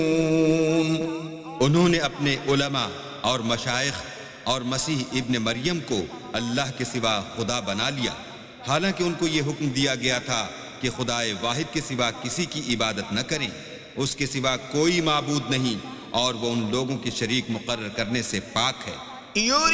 उन्होंने अपने उलमा और मशाइख और मसीह इब्न मरियम को अल्लाह के सिवा खुदा बना लिया, हालांकि उनको ये हुक्म दिया गया था कि खुदाए वाहिद के सिवा किसी की इबादत न करें। उसके सिवा कोई माबूद नहीं और वो उन लोगों की शरीक मुकर्रर करने से पाक है।